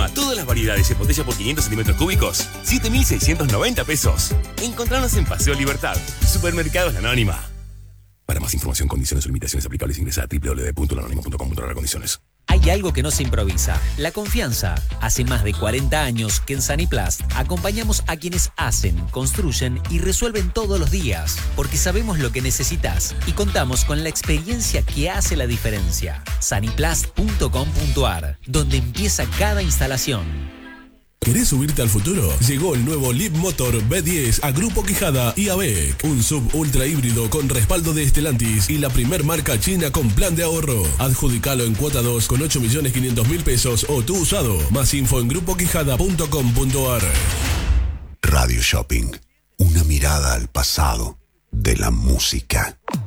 Anónima, todas las variedades en botella por 500 centímetros cúbicos, 7.690 pesos. Encontrarnos en Paseo Libertad, Supermercados La Anónima. Para más información, condiciones o limitaciones aplicables, ingresa a www.lanónima.com.ar/condiciones. Hay algo que no se improvisa, la confianza. Hace más de 40 años que en Saniplast acompañamos a quienes hacen, construyen y resuelven todos los días, porque sabemos lo que necesitas y contamos con la experiencia que hace la diferencia. Saniplast.com.ar, donde empieza cada instalación. ¿Querés subirte al futuro? Llegó el nuevo Leap Motor B10 a Grupo Quijada y ABEC. Un sub ultra híbrido con respaldo de Stellantis y la primer marca china con plan de ahorro. Adjudicalo en cuota 2 con 8.500.000 pesos o tu usado. Más info en grupoquijada.com.ar. Radio Shopping. Una mirada al pasado de la música.